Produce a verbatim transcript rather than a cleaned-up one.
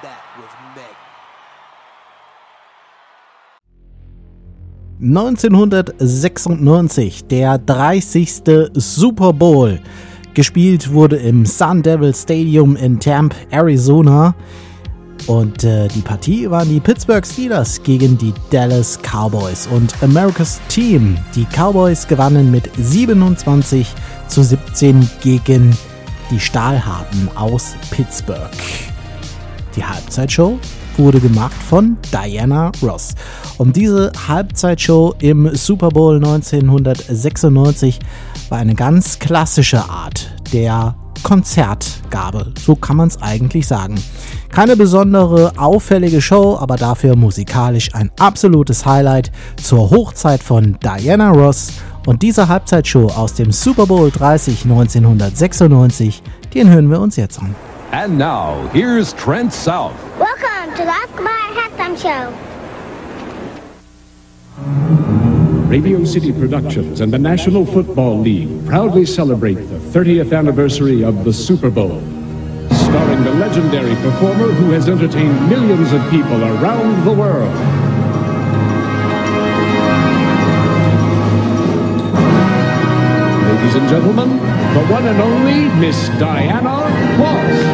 neunzehnhundertsechsundneunzig, der dreißigste Super Bowl. Gespielt wurde im Sun Devil Stadium in Tempe, Arizona. Und äh, die Partie waren die Pittsburgh Steelers gegen die Dallas Cowboys. Und America's Team, die Cowboys, gewannen mit siebenundzwanzig zu siebzehn gegen die Stahlharten aus Pittsburgh. Die Halbzeitshow wurde gemacht von Diana Ross. Und diese Halbzeitshow im Super Bowl neunzehnhundertsechsundneunzig war eine ganz klassische Art der Konzertgabe, so kann man es eigentlich sagen. Keine besondere, auffällige Show, aber dafür musikalisch ein absolutes Highlight zur Hochzeit von Diana Ross. Und diese Halbzeitshow aus dem Super Bowl dreißig neunzehnhundertsechsundneunzig, den hören wir uns jetzt an. And now, here's Trent South. Welcome to the Akbar Halftime Show. Radio City Productions and the National Football League proudly celebrate the thirtieth anniversary of the Super Bowl. Starring the legendary performer who has entertained millions of people around the world. Ladies and gentlemen, the one and only Miss Diana Ross.